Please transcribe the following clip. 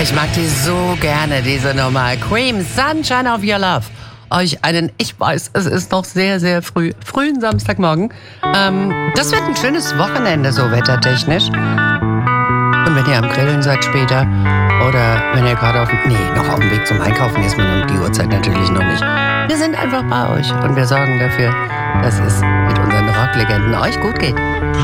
Ich mag die so gerne, diese Nummer. Cream, Sunshine of Your Love. Euch ich weiß, es ist noch sehr, sehr frühen Samstagmorgen. Das wird ein schönes Wochenende, so wettertechnisch. Und wenn ihr am Grillen seid später oder wenn ihr gerade noch auf dem Weg zum Einkaufen ist, man um die Uhrzeit natürlich noch nicht. Wir sind einfach bei euch und wir sorgen dafür, dass es mit unseren Rocklegenden euch gut geht.